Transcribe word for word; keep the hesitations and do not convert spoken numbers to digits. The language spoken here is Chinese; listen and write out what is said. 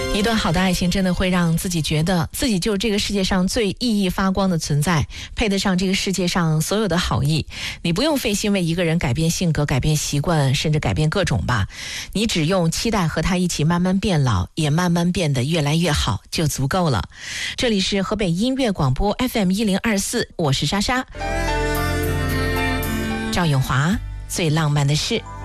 一段好的爱情真的会让自己觉得自己就是这个世界上最熠熠发光的存在，配得上这个世界上所有的好意。你不用费心为一个人改变性格、改变习惯，甚至改变各种吧，你只用期待和他一起慢慢变老，也慢慢变得越来越好就足够了。这里是河北音乐广播 F M 一零二四，我是莎莎。赵咏华，最浪漫的事。